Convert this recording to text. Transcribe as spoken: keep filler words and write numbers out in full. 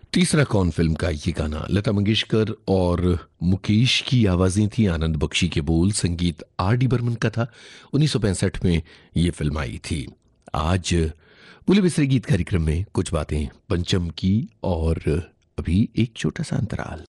तीसरा कौन फिल्म का ये गाना लता मंगेशकर और मुकेश की आवाजें थी, आनंद बख्शी के बोल, संगीत आर डी बर्मन का था। उन्नीस सौ पैंसठ में ये फिल्म आई थी। आज बोले बिसरे गीत कार्यक्रम में कुछ बातें पंचम की, और अभी एक छोटा सा अंतराल।